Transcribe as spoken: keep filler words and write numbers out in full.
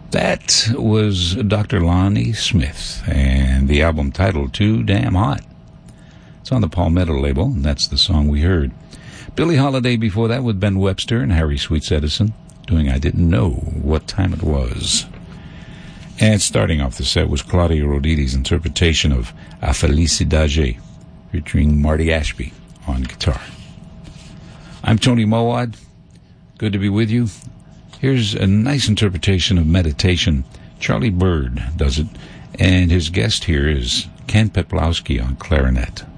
That was Doctor Lonnie Smith, and the album titled Too Damn Hot. It's on the Palmetto label, and that's the song we heard. Billie Holiday before that with Ben Webster and Harry Sweets Edison, doing I Didn't Know What Time It Was. And starting off the set was Claudio Roditi's interpretation of A Felicidade, featuring Marty Ashby on guitar. I'm Tony Mowad. Good to be with you. Here's a nice interpretation of Meditation. Charlie Bird does it, and his guest here is Ken Peplowski on clarinet.